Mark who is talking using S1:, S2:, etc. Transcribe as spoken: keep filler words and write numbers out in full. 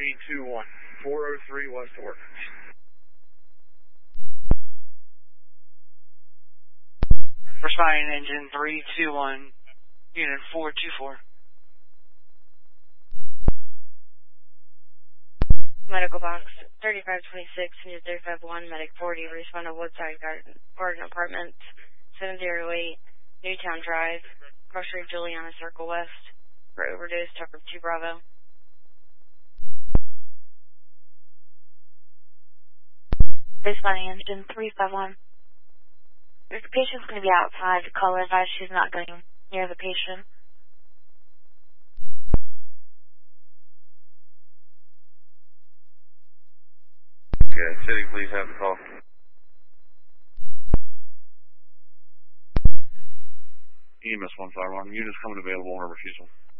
S1: three two one, four oh three West Ordnance.
S2: Responding engine three two one, unit four two four.
S3: Medical box thirty-five twenty-six, unit thirty-five one, medic forty, respond to Woodside Garden, Garden Apartments, seven zero eight, Newtown Drive, Cross Street, Juliana Circle West, for overdose, Tucker two Bravo.
S4: Responding engine three five one. If the patient's going to be outside, the caller advised she's not going near the patient.
S5: Okay, city, please have the call. E M S one five one, units coming available on a refusal.